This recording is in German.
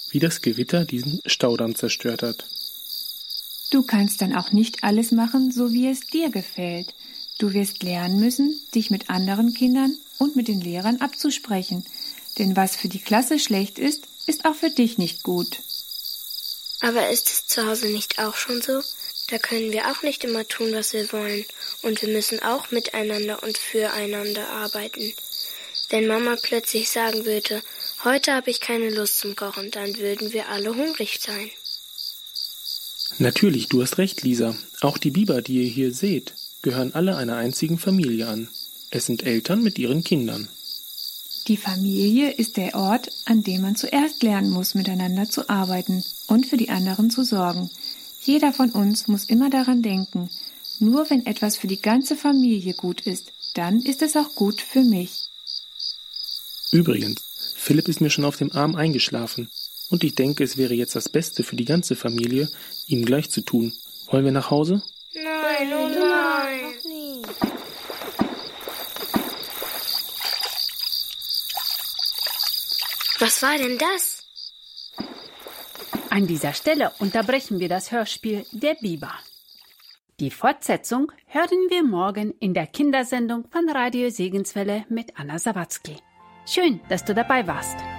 wie das Gewitter diesen Staudamm zerstört hat. Du kannst dann auch nicht alles machen, so wie es dir gefällt. Du wirst lernen müssen, dich mit anderen Kindern und mit den Lehrern abzusprechen. Denn was für die Klasse schlecht ist, ist auch für dich nicht gut. Aber ist es zu Hause nicht auch schon so? Da können wir auch nicht immer tun, was wir wollen. Und wir müssen auch miteinander und füreinander arbeiten. Wenn Mama plötzlich sagen würde, heute habe ich keine Lust zum Kochen, dann würden wir alle hungrig sein. Natürlich, du hast recht, Lisa. Auch die Biber, die ihr hier seht, gehören alle einer einzigen Familie an. Es sind Eltern mit ihren Kindern. Die Familie ist der Ort, an dem man zuerst lernen muss, miteinander zu arbeiten und für die anderen zu sorgen. Jeder von uns muss immer daran denken, nur wenn etwas für die ganze Familie gut ist, dann ist es auch gut für mich. Übrigens, Philipp ist mir schon auf dem Arm eingeschlafen und ich denke, es wäre jetzt das Beste für die ganze Familie, ihm gleich zu tun. Wollen wir nach Hause? Nein, oh nein. Was war denn das? An dieser Stelle unterbrechen wir das Hörspiel Der Biber. Die Fortsetzung hören wir morgen in der Kindersendung von Radio Segenswelle mit Anna Sawatzki. Schön, dass du dabei warst.